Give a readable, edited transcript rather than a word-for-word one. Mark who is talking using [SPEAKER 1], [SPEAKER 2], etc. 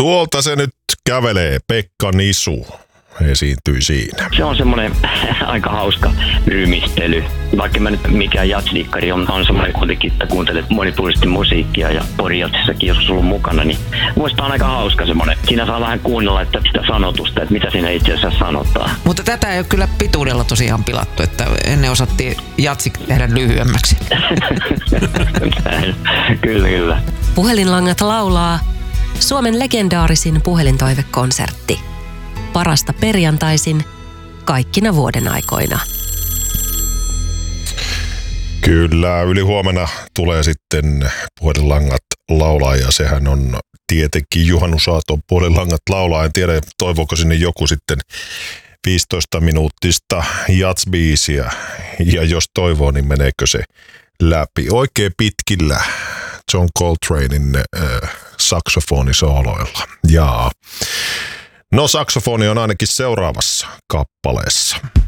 [SPEAKER 1] Tuolta se nyt kävelee, Pekka Nisu esiintyi siinä.
[SPEAKER 2] Se on semmoinen aika hauska rymistely. Vaikka mä nyt mikään jatsdikkari on semmoinen kuitenkin, että kuuntelet monipuolisesti musiikkia ja Pori-jatsissakin joskus ollut mukana, niin muista on aika hauska semmoinen. Siinä saa vähän kuunnella että sitä sanotusta, että mitä siinä itse asiassa sanotaan.
[SPEAKER 3] Mutta tätä ei ole kyllä pituudella tosiaan pilattu, että ennen osattiin jatsik tehdä lyhyemmäksi.
[SPEAKER 2] Kyllä.
[SPEAKER 4] Puhelinlangat laulaa Suomen legendaarisin puhelintoivekonsertti. Parasta perjantaisin kaikkina vuoden aikoina.
[SPEAKER 1] Kyllä, yli huomenna tulee sitten Puhelinlangat laulaa ja sehän on tietenkin Juhannus Aaton Puhelinlangat laulaa. En tiedä, toivooko sinne joku sitten 15 minuuttista jatsbiisiä ja jos toivoo, niin meneekö se läpi. Oikein pitkillä John Coltranein saksofonisooloilla. No saksofoni on ainakin seuraavassa kappaleessa.